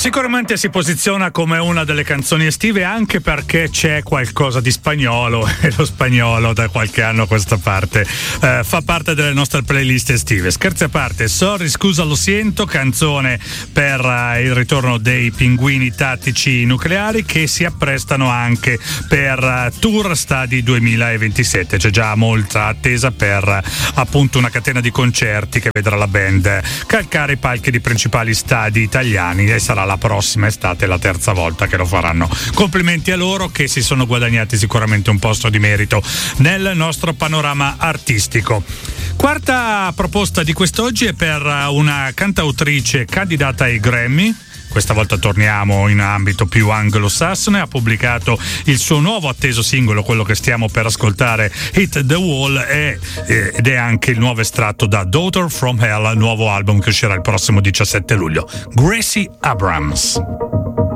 Sicuramente si posiziona come una delle canzoni estive, anche perché c'è qualcosa di spagnolo, e lo spagnolo da qualche anno a questa parte fa parte delle nostre playlist estive. Scherzi a parte, Sorry, scusa, lo sento, canzone per il ritorno dei Pinguini Tattici Nucleari, che si apprestano anche per Tour Stadi 2027. C'è già molta attesa per appunto una catena di concerti che vedrà la band calcare i palchi di principali stadi italiani, e sarà la prossima estate la terza volta che lo faranno. Complimenti a loro, che si sono guadagnati sicuramente un posto di merito nel nostro panorama artistico. Quarta proposta di quest'oggi è per una cantautrice candidata ai Grammy. Questa volta torniamo in ambito più anglosassone. Ha pubblicato il suo nuovo atteso singolo, quello che stiamo per ascoltare, Hit the Wall, ed è anche il nuovo estratto da Daughter from Hell, nuovo album che uscirà il prossimo 17 luglio. Gracie Abrams.